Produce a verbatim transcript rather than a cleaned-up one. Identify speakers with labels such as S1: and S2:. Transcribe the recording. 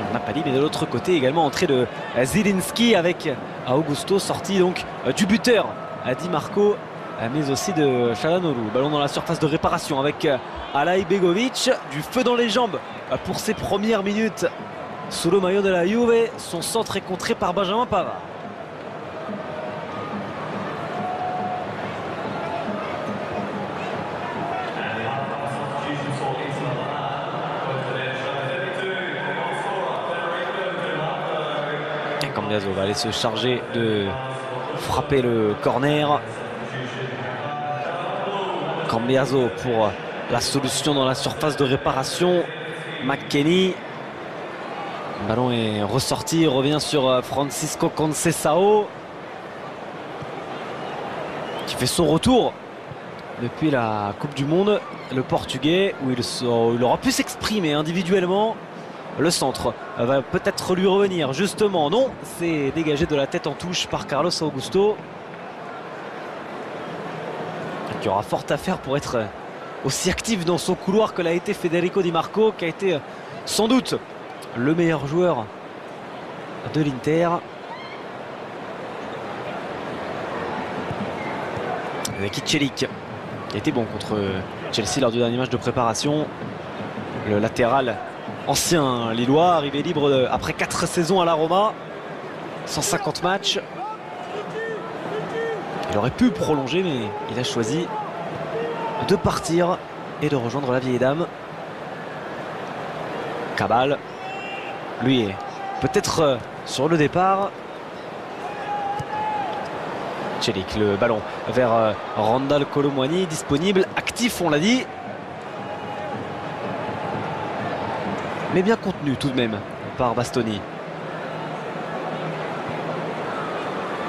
S1: on n'a pas dit, mais de l'autre côté également entrée de Zielinski avec Augusto, sorti donc du buteur Di Marco, mais aussi de Çalhanoğlu. Ballon dans la surface de réparation avec Alay Begovic, du feu dans les jambes pour ses premières minutes sous le maillot de la Juve. Son centre est contré par Benjamin Pavard. Cambiaso va aller se charger de frapper le corner. Cambiaso pour la solution dans la surface de réparation. McKennie. Le ballon est ressorti, il revient sur Francisco Conceição, qui fait son retour depuis la Coupe du Monde. Le Portugais, où il, il aura pu s'exprimer individuellement. Le centre va peut-être lui revenir, justement. Non, c'est dégagé de la tête en touche par Carlos Augusto, qui aura fort à faire pour être aussi actif dans son couloir que l'a été Federico Di Marco, qui a été sans doute le meilleur joueur de l'Inter. Avec Celik, qui a été bon contre Chelsea lors du dernier match de préparation. Le latéral ancien lillois, arrivé libre après quatre saisons à la Roma, cent cinquante matchs. Il aurait pu prolonger, mais il a choisi de partir et de rejoindre la vieille dame. Cabal, lui, est peut-être sur le départ. Celik, le ballon vers Randal Kolo Muani, disponible, actif, on l'a dit. Mais bien contenu tout de même par Bastoni.